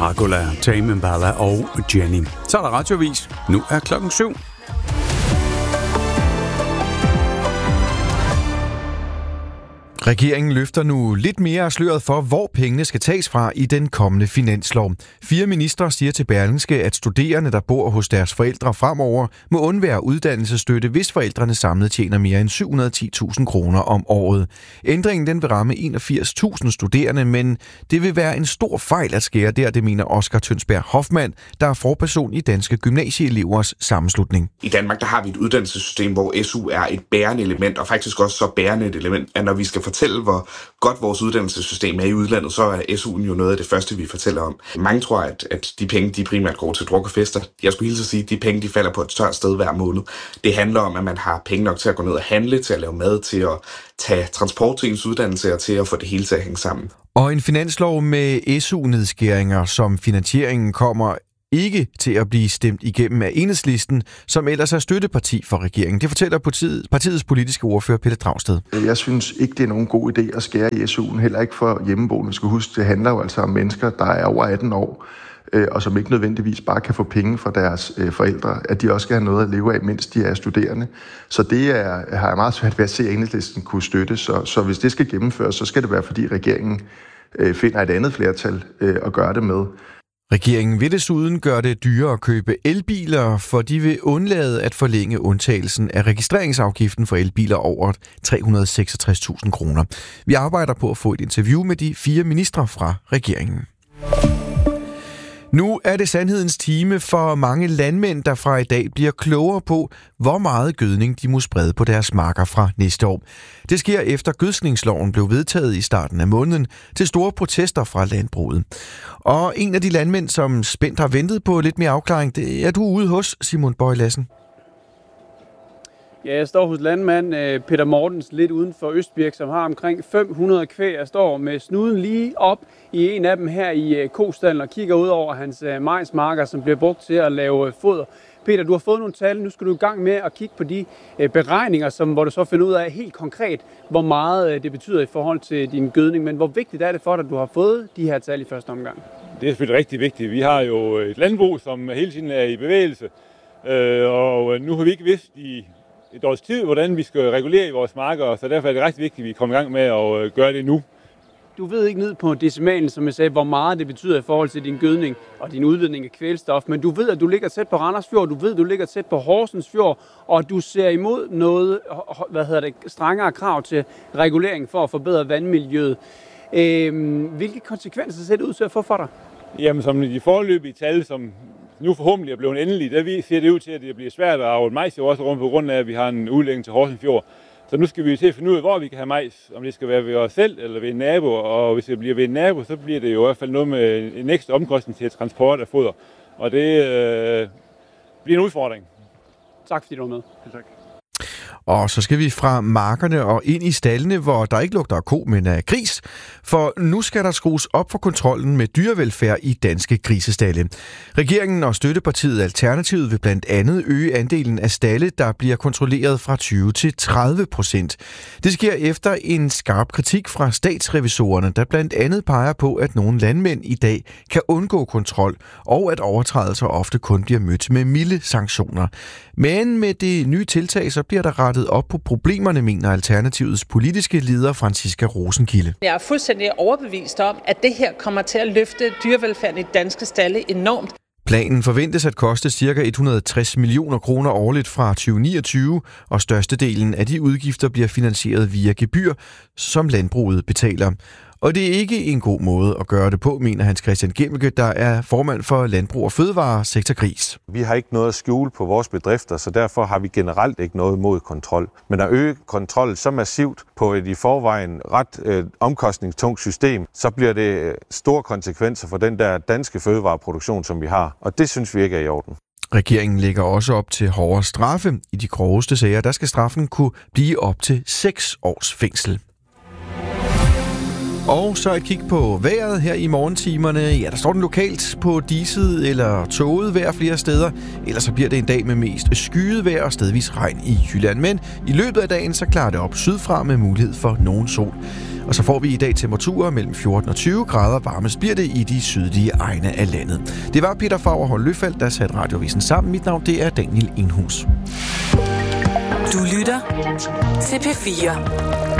Dracula, Tame Impala og Jenny. Så er der radioavis. Nu er klokken 7. Regeringen løfter nu lidt mere af sløret for, hvor pengene skal tages fra i den kommende finanslov. 4 ministre siger til Berlingske, at studerende, der bor hos deres forældre fremover, må undvære uddannelsesstøtte, hvis forældrene samlet tjener mere end 710.000 kroner om året. Ændringen den vil ramme 81.000 studerende, men det vil være en stor fejl at skære der, det mener Oscar Tønsberg Hoffmann, der er forperson i Danske Gymnasieelevers Sammenslutning. I Danmark der har vi et uddannelsessystem, hvor SU er et bærende element, og faktisk også så bærende et element, at når vi skal fortælle, hvor godt vores uddannelsessystem er i udlandet, så er SU'en jo noget af det første, vi fortæller om. Mange tror, at de penge, de primært går til druk og fester. Jeg skulle hilse at sige, at de penge, de falder på et tørt sted hver måned. Det handler om, at man har penge nok til at gå ned og handle, til at lave mad, til at tage transport til ens uddannelse og til at få det hele til at hænge sammen. Og en finanslov med SU-nedskæringer, som finansieringen kommer ikke til at blive stemt igennem af Enhedslisten, som ellers er støtteparti for regeringen. Det fortæller partiets politiske ordfører Pelle Dragsted. Jeg synes ikke, det er nogen god idé at skære i SU'en, heller ikke for hjemmeboende. Vi skal huske, det handler jo altså om mennesker, der er over 18 år, og som ikke nødvendigvis bare kan få penge fra deres forældre, at de også skal have noget at leve af, mens de er studerende. Så det har jeg meget svært ved at se, at Enhedslisten kunne støtte. Så hvis det skal gennemføres, så skal det være, fordi regeringen finder et andet flertal at gøre det med. Regeringen vil desuden gøre det dyrere at købe elbiler, for de vil undlade at forlænge undtagelsen af registreringsafgiften for elbiler over 366.000 kroner. Vi arbejder på at få et interview med de 4 ministre fra regeringen. Nu er det sandhedens time for mange landmænd, der fra i dag bliver klogere på, hvor meget gødning de må sprede på deres marker fra næste år. Det sker efter gødskningsloven blev vedtaget i starten af måneden til store protester fra landbruget. Og en af de landmænd, som spændt har ventet på lidt mere afklaring, det er du ude hos, Simon Bøje Lassen. Ja, jeg står hos landmand Peter Mortens lidt uden for Østbirk, som har omkring 500 kvæg. Jeg står med snuden lige op i en af dem her i kostallen og kigger ud over hans majsmarker, som bliver brugt til at lave foder. Peter, du har fået nogle tal. Nu skal du i gang med at kigge på de beregninger, hvor du så finder ud af helt konkret, hvor meget det betyder i forhold til din gødning. Men hvor vigtigt er det for dig, at du har fået de her tal i første omgang? Det er selvfølgelig rigtig vigtigt. Vi har jo et landbrug, som hele tiden er i bevægelse. Og nu har vi ikke vidst i et års tid, hvordan vi skal regulere i vores marker, så derfor er det rigtig vigtigt, at vi kommer i gang med at gøre det nu. Du ved ikke ned på decimalen, som jeg sagde, hvor meget det betyder i forhold til din gødning og din udledning af kvælstof, men du ved, at du ligger tæt på Randers Fjord, du ved, at du ligger tæt på Horsens Fjord, og du ser imod noget, strengere krav til regulering for at forbedre vandmiljøet. Hvilke konsekvenser ser det ud til at få for dig? Jamen, som de foreløbige tal, som nu forhåbentlig er blevet endelige, der ser det ud til, at det bliver svært at avle majs i vores rum på grund af, at vi har en udlægning til Horsens Fjord. Så nu skal vi til at finde ud af, hvor vi kan have majs, om det skal være ved os selv eller ved en nabo, og hvis det bliver ved en nabo, så bliver det jo i hvert fald noget med en ekstra omkostning til transport af foder, og det bliver en udfordring. Tak fordi du var med. Tak. Og så skal vi fra markerne og ind i staldene, hvor der ikke lugter af ko, men af gris. For nu skal der skrues op for kontrollen med dyrevelfærd i danske grisestalde. Regeringen og støttepartiet Alternativet vil blandt andet øge andelen af stalde, der bliver kontrolleret fra 20 til 30%. Det sker efter en skarp kritik fra statsrevisorerne, der blandt andet peger på, at nogle landmænd i dag kan undgå kontrol, og at overtrædelser ofte kun bliver mødt med milde sanktioner. Men med det nye tiltag, så bliver der rettet op på problemerne, mener Alternativets politiske leder Franciska Rosenkilde. Jeg er fuldstændig overbevist om, at det her kommer til at løfte dyrevelfærden i danske stalde enormt. Planen forventes at koste ca. 160 millioner kroner årligt fra 2029, og størstedelen af de udgifter bliver finansieret via gebyr, som landbruget betaler. Og det er ikke en god måde at gøre det på, mener Hans Christian Gemmelke, der er formand for Landbrug og Fødevare Sektor Gris. Vi har ikke noget at skjule på vores bedrifter, så derfor har vi generelt ikke noget mod kontrol. Men at øge kontrollen så massivt på et i forvejen ret omkostningstungt system, så bliver det store konsekvenser for den der danske fødevareproduktion, som vi har. Og det synes vi ikke er i orden. Regeringen lægger også op til hårdere straffe. I de groveste sager, der skal straffen kunne blive op til 6 års fængsel. Og så et kig på vejret her i morgentimerne. Ja, der står den lokalt på diset eller tåget vejr flere steder. Ellers så bliver det en dag med mest skyet vejr og stedvis regn i Jylland. Men i løbet af dagen så klarer det op sydfra med mulighed for nogen sol. Og så får vi i dag temperaturer mellem 14 og 20 grader. Varmest bliver det i de sydlige egne af landet. Det var Peter Faurholt Løfald, der satte Radioavisen sammen. Mit navn det er Daniel Enghus. Du lytter til P4.